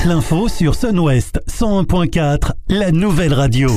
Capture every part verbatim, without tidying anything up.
l'info sur Sun-Ouest cent un point quatre, la nouvelle radio.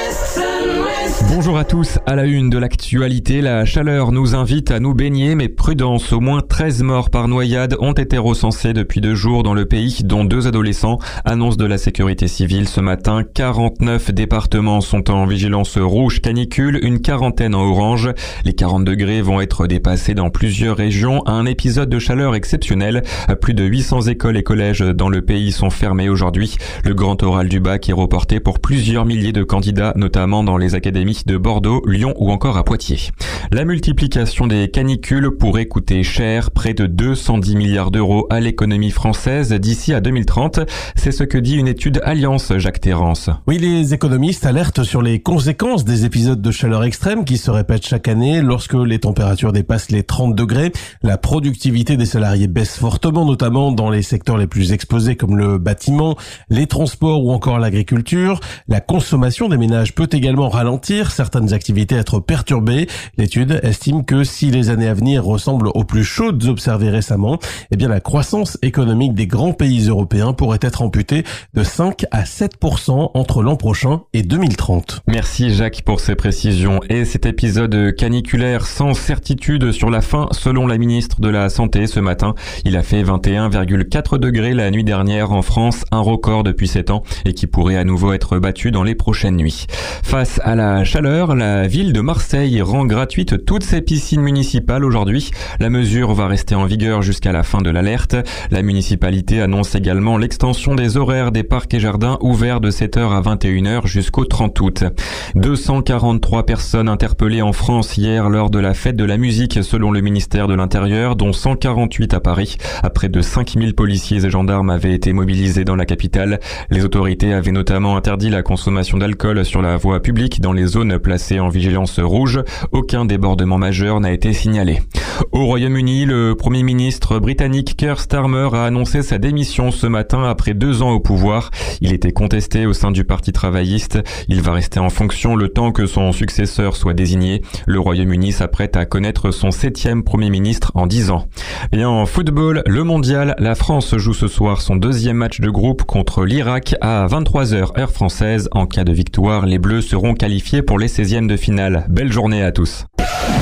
Bonjour à tous, à la une de l'actualité, la chaleur nous invite à nous baigner, mais prudence, au moins treize morts par noyade ont été recensés depuis deux jours dans le pays, dont deux adolescents, annonce de la sécurité civile ce matin. quarante-neuf départements sont en vigilance rouge canicule, une quarantaine en orange. Les quarante degrés vont être dépassés dans plusieurs régions, un épisode de chaleur exceptionnel. Plus de huit cents écoles et collèges dans le pays sont fermés aujourd'hui. Le grand oral du bac est reporté pour plusieurs milliers de candidats, notamment dans les académies de Bordeaux, Lyon ou encore à Poitiers. La multiplication des canicules pourrait coûter cher, près de deux cent dix milliards d'euros à l'économie française d'ici à deux mille trente. C'est ce que dit une étude Alliance, Jacques Terrance. Oui, les économistes alertent sur les conséquences des épisodes de chaleur extrême qui se répètent chaque année. Lorsque les températures dépassent les trente degrés, la productivité des salariés baisse fortement, notamment dans les secteurs les plus exposés comme le bâtiment, les transports ou encore l'agriculture. La consommation des ménages peut également ralentir, certaines activités être perturbées. L'étude estime que si les années à venir ressemblent aux plus chaudes observées récemment, eh bien la croissance économique des grands pays européens pourrait être amputée de cinq à sept pour cent entre l'an prochain et deux mille trente. Merci Jacques pour ces précisions. Et cet épisode caniculaire sans certitude sur la fin, selon la ministre de la Santé ce matin, il a fait vingt et un virgule quatre degrés la nuit dernière en France, un record depuis sept ans et qui pourrait à nouveau être battu dans les prochaines nuits. Face à la chaleur, la ville de Marseille rend gratuite toutes ses piscines municipales aujourd'hui. La mesure va rester en vigueur jusqu'à la fin de l'alerte. La municipalité annonce également l'extension des horaires des parcs et jardins ouverts de sept heures à vingt et une heures jusqu'au trente août. deux cent quarante-trois personnes interpellées en France hier lors de la fête de la musique selon le ministère de l'Intérieur, dont cent quarante-huit à Paris. Près de cinq mille policiers et gendarmes avaient été mobilisés dans la capitale. Les autorités avaient notamment interdit la consommation d'alcool sur la voie publique dans les zones placées en vigilance rouge. Aucun débordement majeur n'a été signalé. Au Royaume-Uni, le Premier ministre britannique Keir Starmer a annoncé sa démission ce matin après deux ans au pouvoir. Il était contesté au sein du Parti travailliste. Il va rester en fonction le temps que son successeur soit désigné. Le Royaume-Uni s'apprête à connaître son septième Premier ministre en dix ans. Et en football, le mondial, la France joue ce soir son deuxième match de groupe contre l'Irak à vingt-trois heures heure française. En cas de victoire, les Bleus seront qualifiés pour les seizièmes de finale. Belle journée à tous.